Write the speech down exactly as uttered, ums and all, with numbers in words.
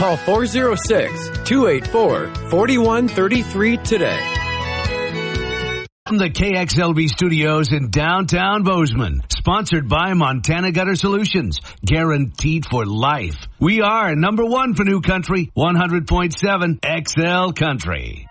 Call four oh six, two eight four, four one three three today. From the K X L V studios in downtown Bozeman, sponsored by Montana Gutter Solutions, guaranteed for life. We are number one for New Country, one hundred point seven X L Country.